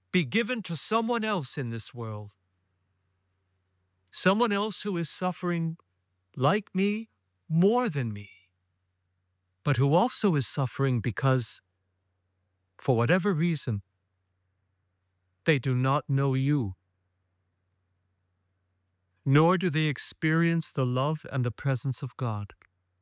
be given to someone else in this world. Someone else who is suffering like me, more than me, but who also is suffering because, for whatever reason, they do not know you, nor do they experience the love and the presence of God.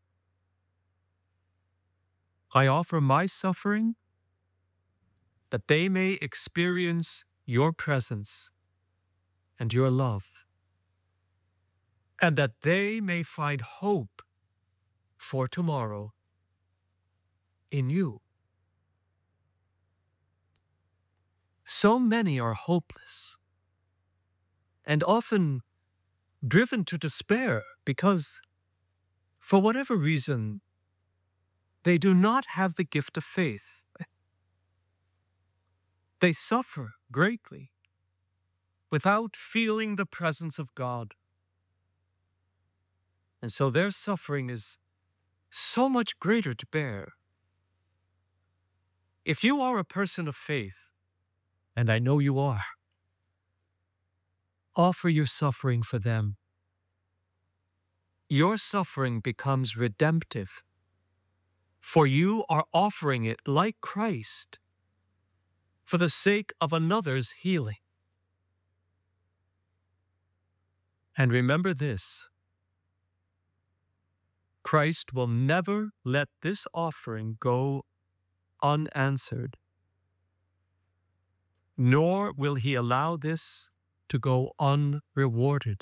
I offer my suffering that they may experience your presence and your love, and that they may find hope for tomorrow in you. So many are hopeless and often driven to despair because, for whatever reason, they do not have the gift of faith. They suffer greatly without feeling the presence of God. And so their suffering is so much greater to bear. If you are a person of faith, and I know you are, offer your suffering for them. Your suffering becomes redemptive, for you are offering it like Christ for the sake of another's healing. And remember this: Christ will never let this offering go unanswered, nor will he allow this to go unrewarded.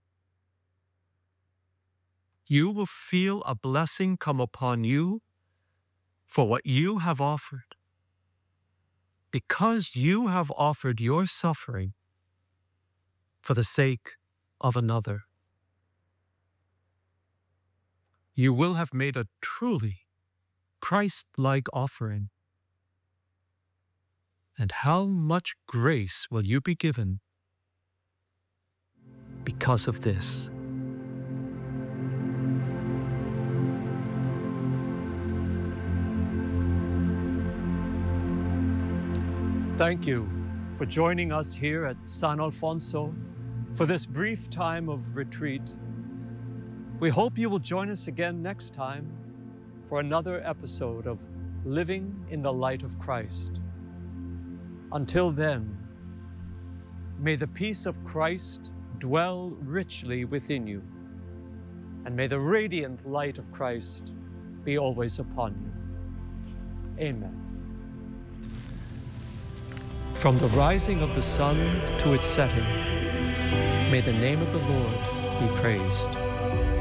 You will feel a blessing come upon you for what you have offered, because you have offered your suffering for the sake of another. You will have made a truly Christ-like offering. And how much grace will you be given because of this? Thank you for joining us here at San Alfonso for this brief time of retreat. We hope you will join us again next time for another episode of Living in the Light of Christ. Until then, may the peace of Christ dwell richly within you, and may the radiant light of Christ be always upon you. Amen. From the rising of the sun to its setting, may the name of the Lord be praised.